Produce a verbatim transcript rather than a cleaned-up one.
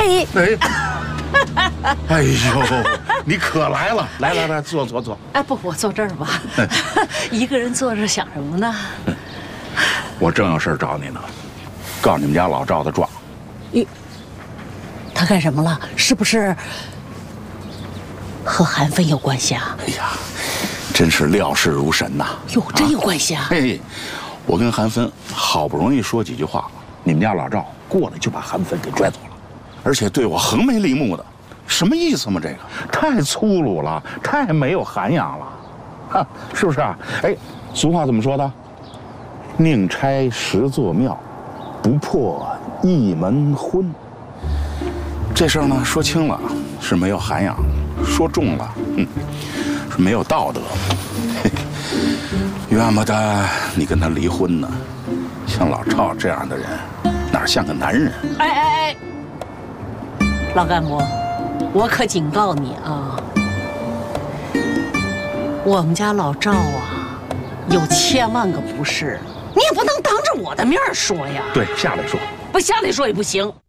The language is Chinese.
嘿， 哎，哎呦，你可来了！来来来，坐坐坐。 哎，不，我坐这儿吧。一个人坐着想什么呢？ 我正有事找你呢，告你们家老赵的状。 咦，他干什么了？是不是和韩芬有关系啊？ 哎呀，真是料事如神呐！ 哟，真有关系啊！ 嘿，我跟韩芬好不容易说几句话，你们家老赵过来就把韩芬给拽走了，而且对我横眉立目的，什么意思嘛？这个太粗鲁了，太没有涵养了，哈，是不是啊？哎，俗话怎么说的？宁拆十座庙，不破一门婚。这事儿呢，说轻了是没有涵养，说重了，嗯，是没有道德。嘿，怨不得你跟他离婚呢。像老赵这样的人，哪像个男人？ 哎哎哎，老干部，我可警告你啊，我们家老赵啊，有千万个不是，你也不能当着我的面说呀。 对，下来说。 不下来说也不行。